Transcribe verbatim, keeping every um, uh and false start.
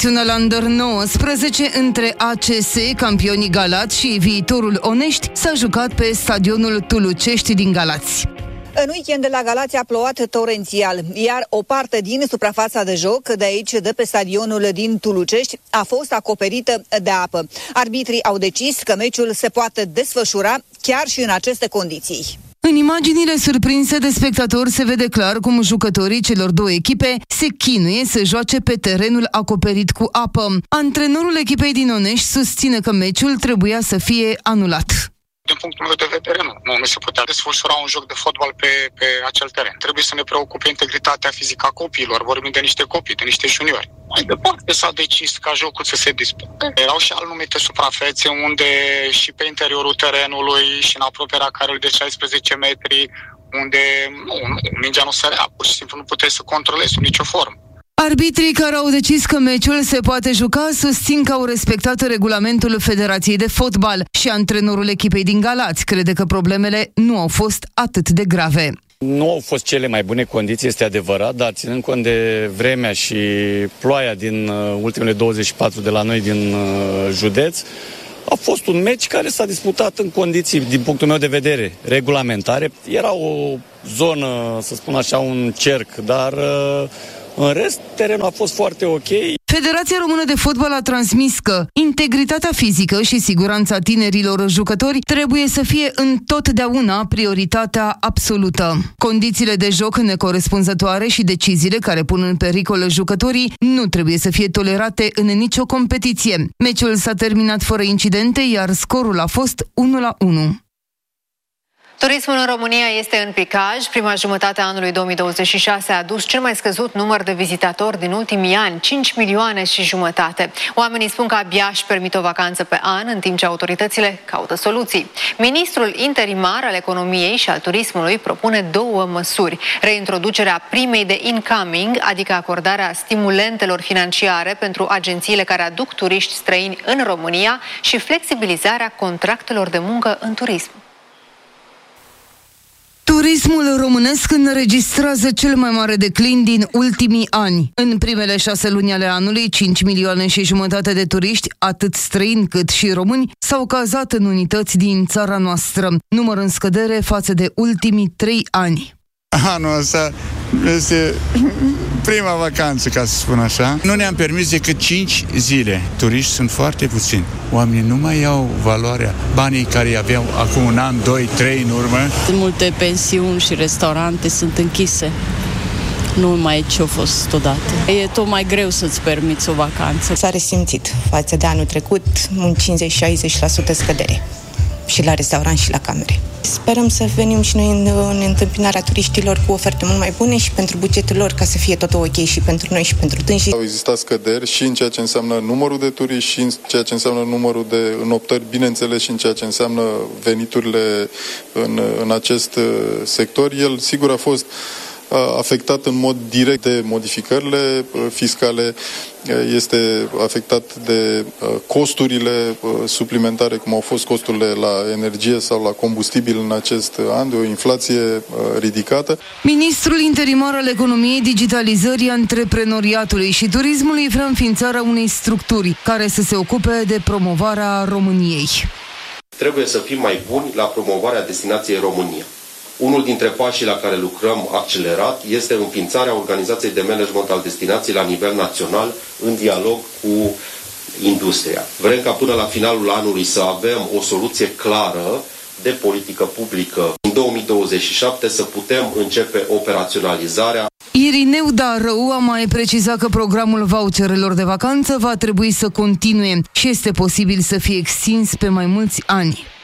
La Under nouăsprezece între A C S, campionii Galați și viitorul Onești s-a jucat pe stadionul Tulucești din Galați. În weekend la Galați a plouat torențial, iar o parte din suprafața de joc de aici, de pe stadionul din Tulucești, a fost acoperită de apă. Arbitrii au decis că meciul se poate desfășura chiar și în aceste condiții. În imaginile surprinse de spectatori se vede clar cum jucătorii celor două echipe se chinuie să joace pe terenul acoperit cu apă. Antrenorul echipei din Onești susține că meciul trebuia să fie anulat. Din punctul meu de vedere, nu. Nu, nu se putea desfășura un joc de fotbal pe, pe acel teren. Trebuie să ne preocupe integritatea fizică a copiilor. Vorbim de niște copii, de niște juniori. Mai departe s-a decis ca jocul să se dispute. Erau și anumite suprafețe unde și pe interiorul terenului și în apropierea carului de șaisprezece metri, unde nu, nu, mingea nu sărea, pur și simplu nu puteai să controlezi sub nicio formă. Arbitrii care au decis că meciul se poate juca susțin că au respectat regulamentul Federației de Fotbal și antrenorul echipei din Galați crede că problemele nu au fost atât de grave. Nu au fost cele mai bune condiții, este adevărat, dar ținând cont de vremea și ploaia din ultimele douăzeci și patru de la noi din județ, a fost un meci care s-a disputat în condiții, din punctul meu de vedere, regulamentare. Era o zonă, să spun așa, un cerc, dar în rest, terenul a fost foarte ok. Federația Română de Fotbal a transmis că integritatea fizică și siguranța tinerilor jucători trebuie să fie întotdeauna prioritatea absolută. Condițiile de joc necorespunzătoare și deciziile care pun în pericol jucătorii nu trebuie să fie tolerate în nicio competiție. Meciul s-a terminat fără incidente, iar scorul a fost unu la unu. Turismul în România este în picaj. Prima jumătate a anului două mii douăzeci și șase a adus cel mai scăzut număr de vizitatori din ultimii ani, cinci milioane și jumătate. Oamenii spun că abia își permit o vacanță pe an, în timp ce autoritățile caută soluții. Ministrul interimar al economiei și al turismului propune două măsuri. Reintroducerea primei de incoming, adică acordarea stimulentelor financiare pentru agențiile care aduc turiști străini în România și flexibilizarea contractelor de muncă în turism. Turismul românesc înregistrează cel mai mare declin din ultimii ani. În primele șase luni ale anului, cinci milioane și jumătate de turiști, atât străini cât și români, s-au cazat în unități din țara noastră, număr în scădere față de ultimii trei ani. Anul ăsta este prima vacanță, ca să spun așa. Nu ne-am permis decât cinci zile. Turiști sunt foarte puțini. Oamenii nu mai iau valoarea banii care aveau acum un an, doi, trei în urmă. Multe pensiuni și restaurante sunt închise. Nu mai e ce-a fost odată. E tot mai greu să-ți permiți o vacanță. S-a resimțit față de anul trecut un cincizeci-șaizeci la sută scădere. Și la restaurant și la camere. Sperăm să venim și noi în, în întâmpinarea turiștilor cu oferte mult mai bune și pentru bugetul lor, ca să fie tot ok și pentru noi și pentru dânsii. Au existat scăderi și în ceea ce înseamnă numărul de turiști și în ceea ce înseamnă numărul de înoptări, bineînțeles, și în ceea ce înseamnă veniturile în, în acest sector. El, sigur, a fost afectat în mod direct de modificările fiscale, este afectat de costurile suplimentare, cum au fost costurile la energie sau la combustibil în acest an, de o inflație ridicată. Ministrul interimar al economiei, digitalizării, antreprenoriatului și turismului vrea înființarea unei structuri care să se ocupe de promovarea României. Trebuie să fim mai buni la promovarea destinației România. Unul dintre pașii la care lucrăm accelerat este înființarea organizației de management al destinației la nivel național în dialog cu industria. Vrem ca până la finalul anului să avem o soluție clară de politică publică în două mii douăzeci și șapte să putem începe operaționalizarea. Irineu Darău a mai precizat că programul voucherelor de vacanță va trebui să continue și este posibil să fie extins pe mai mulți ani.